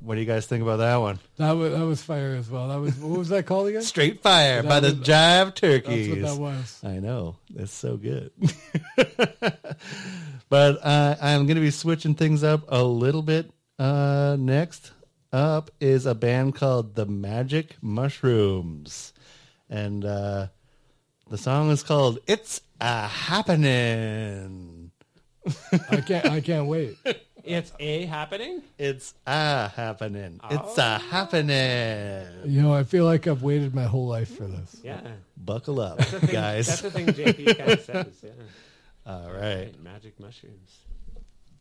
What do you guys think about that one? That was fire as well. What was that called again? Straight Fire by the Jive Turkeys. That's what that was. I know. That's so good. But I'm going to be switching things up a little bit. Next up is a band called The Magic Mushrooms. And the song is called It's a Happening. I can't wait. It's a happening? It's a happening. It's a happening. You know, I feel like I've waited my whole life for this. Yeah. Buckle up, That's the thing, guys. That's the thing JP kind of says, yeah. All right. Magic mushrooms.